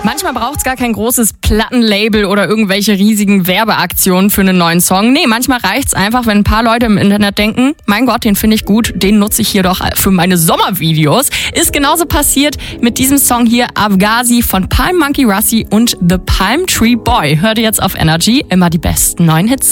Manchmal braucht es gar kein großes Plattenlabel oder irgendwelche riesigen Werbeaktionen für einen neuen Song. Nee, manchmal reicht's einfach, wenn ein paar Leute im Internet denken, mein Gott, den finde ich gut, den nutze ich hier doch für meine Sommervideos. Ist genauso passiert mit diesem Song hier, Avgazi von Palm Monkey Rassi und The Palm Tree Boy. Hört ihr jetzt auf Energy, immer die besten neuen Hits.